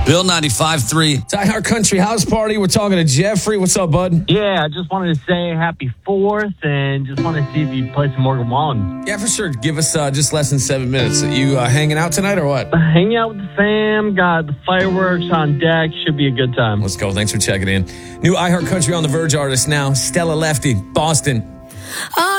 Bill 95.3. It's iHeart Country House Party. We're talking to Jeffrey. What's up, bud? Yeah, I just wanted to say happy 4th and just wanted to see if you'd play some Morgan Wallen. Yeah, for sure. Give us just less than 7 minutes. You hanging out tonight or what? Hanging out with the fam, got the fireworks on deck. Should be a good time. Let's go. Thanks for checking in. New iHeart Country on the Verge artist now, Stella Lefty, Boston.